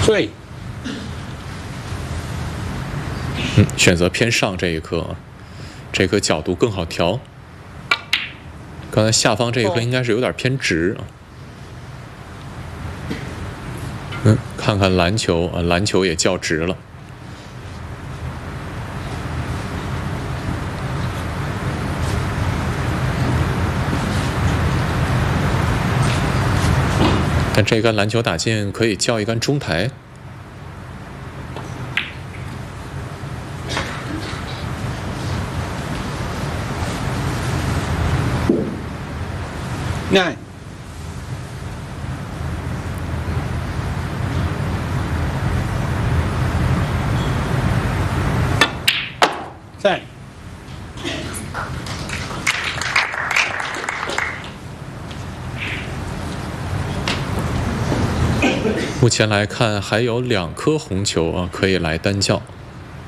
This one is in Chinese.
对， 选择偏上这一颗，这颗角度更好调。刚才下方这一颗应该是有点偏直啊。看看篮球啊，篮球也较直了。但这杆篮球打进可以叫一杆中台。 9。10。 目前来看，还有2颗红球啊，可以来单叫。